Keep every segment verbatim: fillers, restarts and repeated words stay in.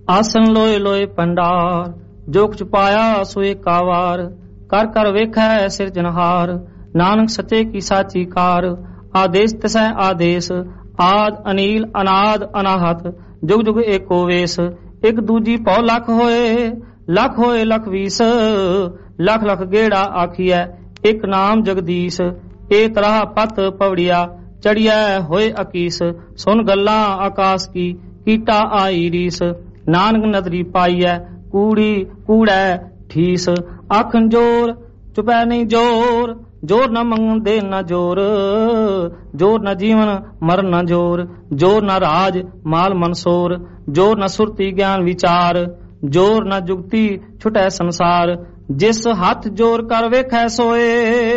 आसन लोए लोए पंडार, जो कुछ पाया सो एका वार। कर कर वेखै सिरजनहार, नानक सचे की साची कार। आदेश तिसै आदेश, आद अनील अनाद अनाहत। जुग जुग एको वेश, एक दूजी पौ लख होए। लख होए लख बीस, लख लख गेड़ा आखिया। एक नाम जगदीश, ए तरह पत पवड़िया। चढ़िया होए अकीस, सुन गल्ला आकाश की। कीटा आई रीस, नानक नदरी पाईऐ। कूड़ी कूड़ै ठीस, आखन जोर चुपै नहीं जोर। जोर न मंगन दे न जोर, जोर न जीवन मर न जोर। जोर न राज माल मनसोर, जोर न सुरती ज्ञान विचार। जोर न जुगती छुटै संसार, जिस हाथ जोर कर वेखै सोए।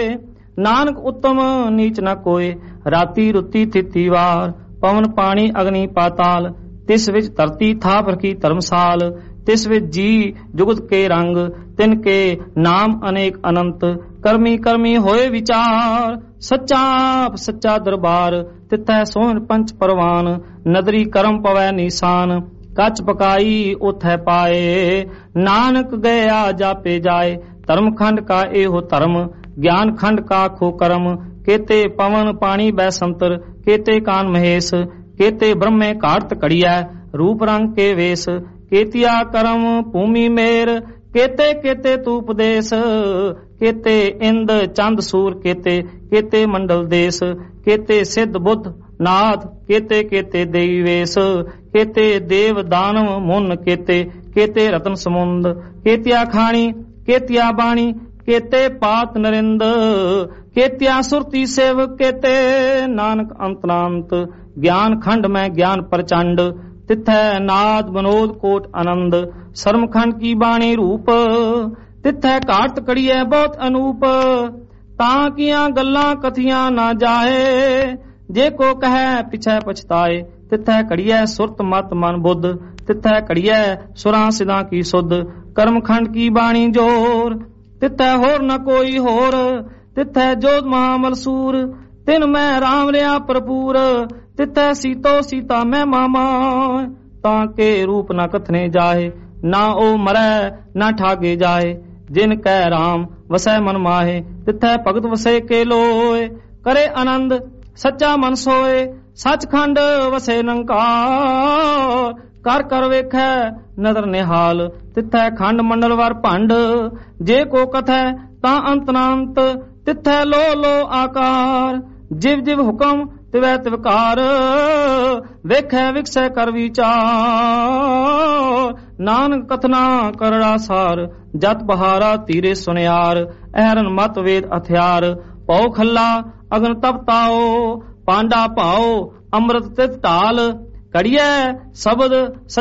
नानक उत्तम नीच न कोय, राती रुती थिती वार। पवन पानी अग्नि पाताल, तिस विच धरती थाप रखी धर्मसाल। तिस विच जी जुगत के रंग, तिनके नाम अनेक अनंत। कर्मी कर्मी होए विचार, सच्चा सच्चा दरबार। तिथै सोहन पंच परवान, नदरी करम पवै निशान। कच पकाई उथै पाए, नानक गया जापे जाए। धर्म खंड का एहो धर्म, ज्ञान खंड का खो कर्म। केते पवन पानी बैसंतर, केते कान महेश। केते ब्रह्मे कार्त कड़िया, रूप रंग के वेश। केतिया करम भूमि मेर, केते केते तूपदेश। केते इंद चंद सूर, केते केते मंडल देश। केते सिद्ध बुद्ध नाथ, केते केते देवी वेश। केते देव दानव मुन, केते केते रतन समुंद। केतिया खाणी केतिया बाणी, केते पात नरिंद। केतिया सुरती सेव, केते नानक अंतरांत। ज्ञान खंड में ज्ञान प्रचंड, तिथै नाद मनोद कोट आनंद। शर्म खंड की बाणी रूप, तिथै काट कड़िए बहुत अनूप। तां किया गल्लां कथियां ना जाए, जे को कहे पिछै पछताए। तिथै कड़िए सुरत मत मन बुद्ध, तिथै कड़िए सुरां सिदां की सुध। कर्म खंड की बाणी जोर, तिथै होर न कोई होर। तिथै जोध महामल सूर, तिन मैं राम रहा भरपूर। तिथै सीतो सीता मैं मामा, ताके रूप न कथने जाए। ना ओ मरै ना ठागे जाए, जिन कै राम वसै मन माहे। तिथै भगत वसे के लोए, करे आनंद सच्चा मन सोए। सचखंड वसे निरंकार, कर कर वेखै नदर निहाल। तिथै खंड मंडल वर भंड, जे को कथै तां अंतनांत। तिथै लो लो आकार, जिव जिव हुक्म तिवै तिवकार। वेखै विकसै कर विचार, नानक कथना करड़ा सार। जत बहारा तीरे सुनियार, अहरन मत वेद हथियार। पौ खल्ला अग्न तपताओ, पांडा पाओ अमृत तित ढाल। कड़िए शब्द